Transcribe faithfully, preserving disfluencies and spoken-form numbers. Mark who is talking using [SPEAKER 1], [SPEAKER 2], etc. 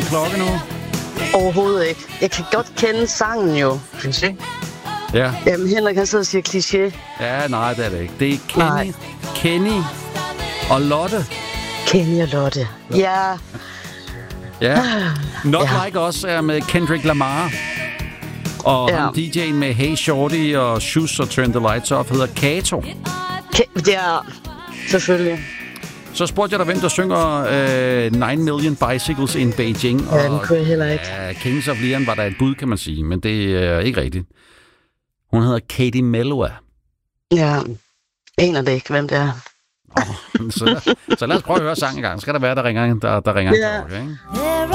[SPEAKER 1] klokke nu?
[SPEAKER 2] Overhovedet ikke. Jeg kan godt kende sangen jo.
[SPEAKER 3] Kliché?
[SPEAKER 1] Ja.
[SPEAKER 2] Jamen, Henrik han sidder og siger kliché.
[SPEAKER 1] Ja, nej, det er det ikke. Det er Kenny,
[SPEAKER 2] Nej.
[SPEAKER 1] Kenny og Lotte.
[SPEAKER 2] Kenny og Lotte. Ja.
[SPEAKER 1] Ja. Not
[SPEAKER 2] Ja.
[SPEAKER 1] Like Us er med Kendrick Lamar. Og
[SPEAKER 2] Ja.
[SPEAKER 1] ham D J'en med Hey Shorty og Shoes og Turn the Lights Off hedder Kato.
[SPEAKER 2] Ke- ja, selvfølgelig.
[SPEAKER 1] Så spurgte jeg dig, hvem der synger øh, nine million Bicycles in Beijing.
[SPEAKER 2] Ja, den kunne jeg heller ikke.
[SPEAKER 1] Ja, Kings of Leon var der et bud, kan man sige, men det er ikke rigtigt. Hun hedder Katie Melua.
[SPEAKER 2] Ja, aner det ikke, hvem det er.
[SPEAKER 1] Oh, så, så lad os prøve at høre sangen en gang. Skal der være, der ringer, der, der ringer
[SPEAKER 2] Ja.
[SPEAKER 1] en klokke, ikke?